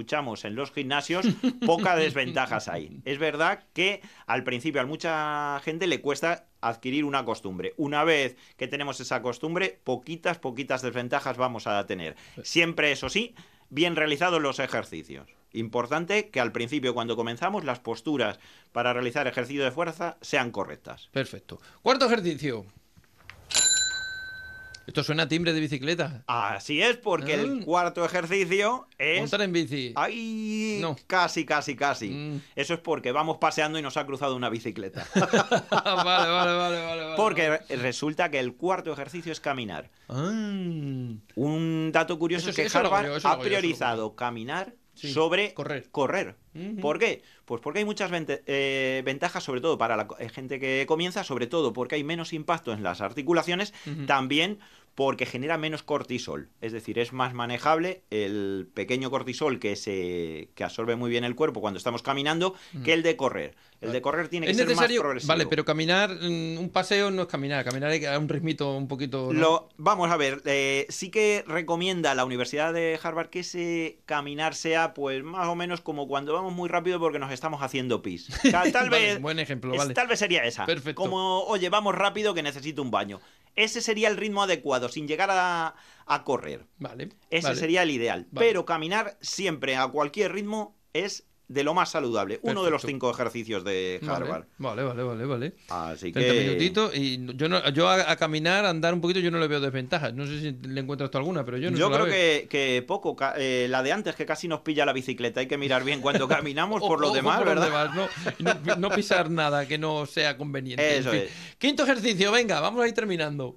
escuchamos en los gimnasios, pocas desventajas hay. Es verdad que al principio a mucha gente le cuesta adquirir una costumbre. Una vez que tenemos esa costumbre, poquitas desventajas vamos a tener. Siempre, eso sí, bien realizados los ejercicios. Importante que al principio, cuando comenzamos, las posturas para realizar ejercicio de fuerza sean correctas. Perfecto. Cuarto ejercicio. Esto suena a timbre de bicicleta. Así es, porque el cuarto ejercicio es... Montar en bici. ¡Ay! No. Casi. Eso es porque vamos paseando y nos ha cruzado una bicicleta. Vale. Porque resulta que el cuarto ejercicio es caminar. Un dato curioso es que Harvard ha priorizado caminar sobre correr. ¿Por qué? Pues porque hay muchas ventajas, sobre todo para la gente que comienza, sobre todo porque hay menos impacto en las articulaciones, también porque genera menos cortisol, es decir, es más manejable el pequeño cortisol que absorbe muy bien el cuerpo cuando estamos caminando que el de correr. El de correr tiene que ser más progresivo. Vale, pero caminar, un paseo no es caminar hay a un ritmito un poquito... ¿no? Vamos a ver, sí que recomienda la Universidad de Harvard que ese caminar sea pues más o menos como cuando vamos muy rápido porque nos estamos haciendo pis. O sea, tal vez, buen ejemplo, vale. Tal vez sería esa. Perfecto. Como, oye, vamos rápido que necesito un baño. Ese sería el ritmo adecuado, sin llegar a correr. Vale. Ese sería el ideal. Vale. Pero caminar siempre a cualquier ritmo es de lo más saludable. Perfecto. Uno de los 5 ejercicios de Harvard. Vale. Así 30 que... minutitos y yo a caminar, a andar un poquito, yo no le veo desventajas. No sé si le encuentras tú alguna, pero yo no Yo creo que poco. La de antes, que casi nos pilla la bicicleta. Hay que mirar bien cuando caminamos. Por lo demás, ¿verdad? No pisar nada que no sea conveniente. Eso es. Quinto ejercicio, venga, vamos a ir terminando.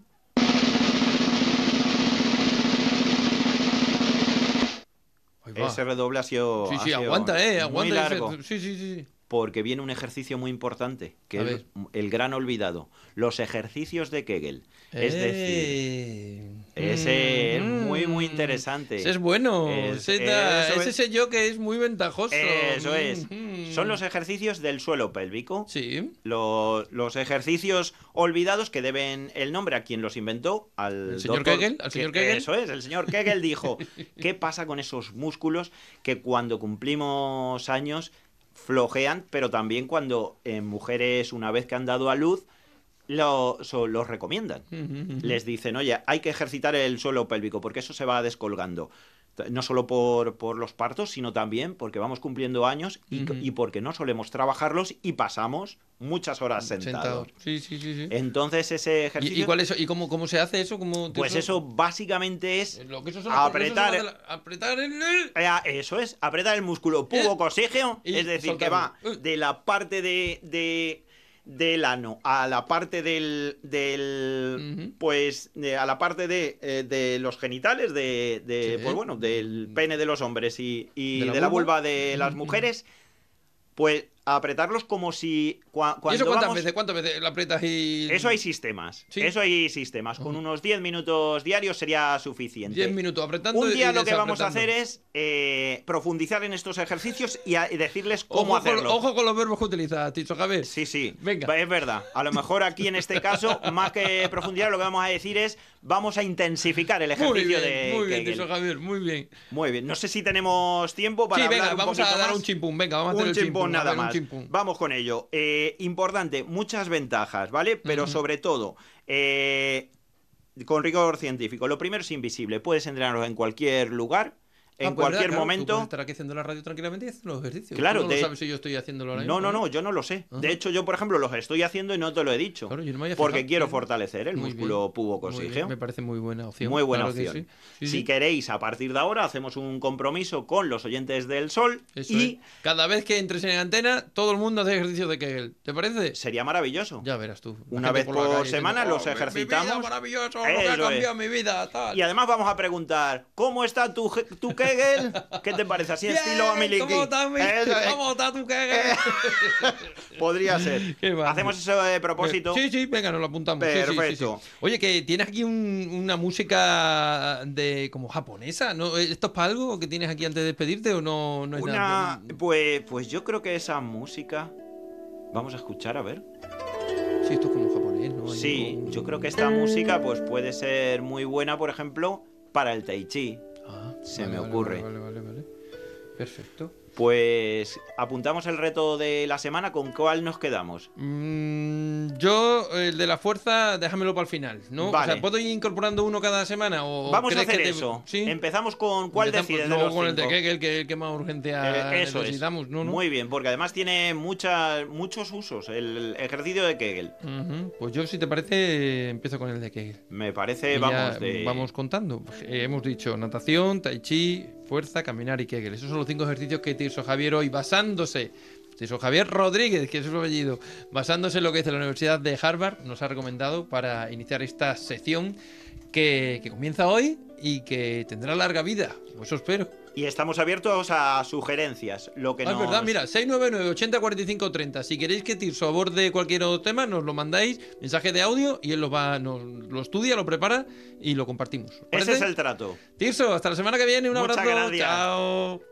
Ese redoble ha sido... Sí, aguanta, muy largo. Sí. Porque viene un ejercicio muy importante, que es el gran olvidado. Los ejercicios de Kegel. Es decir, ese es muy interesante. Ese es bueno. Ese sé yo que es muy ventajoso. Eso es. Son los ejercicios del suelo pélvico. Sí. Los ejercicios olvidados que deben el nombre a quien los inventó, al señor doctor Kegel. ¿Al señor Kegel? Eso es. El señor Kegel dijo, ¿qué pasa con esos músculos que cuando cumplimos años flojean, pero también cuando en mujeres, una vez que han dado a luz, los recomiendan? Les dicen, oye, hay que ejercitar el suelo pélvico porque eso se va descolgando. No solo por los partos, sino también porque vamos cumpliendo años y porque no solemos trabajarlos y pasamos muchas horas sentados. Sí. Entonces ese ejercicio... ¿Y cuál es? ¿Y cómo se hace eso? Pues eso básicamente es apretar Eso es, apretar el músculo pubococígeo, es decir, soltarlo. Que va de la parte del ano a la parte a la parte de los genitales del pene de los hombres y de la vulva de las mujeres, pues apretarlos como si ¿Y eso cuántas veces lo aprietas y...? Eso hay sistemas. ¿Sí? Eso hay sistemas. Con unos 10 minutos diarios sería suficiente. 10 minutos apretando. Un día lo que vamos a hacer es profundizar en estos ejercicios y decirles cómo hacerlo. Ojo con los verbos que utilizas, Ticho Javier. Sí. Venga. Es verdad. A lo mejor aquí en este caso, más que profundizar, lo que vamos a decir es vamos a intensificar el ejercicio de Muy bien, Kegel. Ticho Javier, muy bien. Muy bien. No sé si tenemos tiempo para hablar vamos a dar un chimpún. Venga, vamos a hacer un chimpún nada más. Chimpún. Vamos con ello. Importante, muchas ventajas, ¿vale? Pero sobre todo, con rigor científico. Lo primero es invisible. Puedes entrenarlo en cualquier lugar, en cualquier momento. Tú puedes estar aquí haciendo la radio tranquilamente y haciendo los ejercicios. Claro. ¿Tú no sabes si yo estoy haciéndolo ahora mismo? No, yo no lo sé. De hecho, yo, por ejemplo, los estoy haciendo y no te lo he dicho. Claro, yo no me había porque fijado. quiero fortalecer el músculo pubococígeo. Me parece muy buena opción. Muy buena claro opción. Sí. Si queréis, a partir de ahora, hacemos un compromiso con los oyentes del Sol. Eso es. Cada vez que entres en antena, todo el mundo hace ejercicio de Kegel. ¿Te parece? Sería maravilloso. Ya verás tú. Una vez por semana los ejercitamos. Mi vida, maravilloso, lo que ha cambiado mi vida. Tal. Y además vamos a preguntar, ¿cómo está tu Kegel? ¿Qué te parece? Así estilo Amiliki. ¿Cómo está tu Kegel? Podría ser. ¿Hacemos eso de propósito? Sí, venga, nos lo apuntamos. Perfecto. Sí. Oye, que tienes aquí una música como japonesa, ¿no? ¿Esto es para algo que tienes aquí antes de despedirte o no es nada? Pues yo creo que esa música... Vamos a escuchar, a ver. Sí, esto es como japonés, ¿no? Sí, yo creo que esta música pues puede ser muy buena, por ejemplo, para el tai chi. Se me ocurre. Vale. Perfecto. Pues apuntamos el reto de la semana. ¿Con cuál nos quedamos? Yo, el de la fuerza, déjamelo para el final, ¿no? Vale. O sea, ¿puedo ir incorporando uno cada semana? Vamos a hacer eso. ¿Sí? Empezamos con ¿cuál decides de los con el 5? de Kegel, que más urgencia necesitamos. ¿No? Muy bien, porque además tiene muchos usos el ejercicio de Kegel. Pues yo, si te parece, empiezo con el de Kegel. Me parece, vamos contando. Hemos dicho natación, tai chi, fuerza, caminar y Kegel. Esos son los 5 ejercicios que Tirso Javier hoy, Tirso Javier Rodríguez, que es su apellido, basándose en lo que dice la Universidad de Harvard, nos ha recomendado para iniciar esta sección que comienza hoy y que tendrá larga vida. Eso espero. Y estamos abiertos a sugerencias. Es verdad, mira, 699 80 45 30. Si queréis que Tirso aborde cualquier otro tema, nos lo mandáis, mensaje de audio, y él lo estudia, lo prepara y lo compartimos. Ese es el trato. Tirso, hasta la semana que viene. Un abrazo. Muchas gracias. Chao.